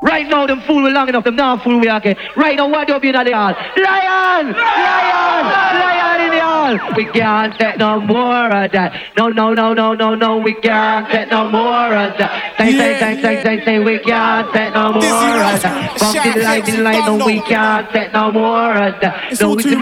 Right now, them fool we long enough, them not fool we again. Right now, what up in the hall? Lion! Lion! Lion in the hall! We can't take no more of that. No, no, no, no, no, no, we can't take no more of that. Say, we can't take no more of that. Bump the line, no, we can't take no more of that. No, we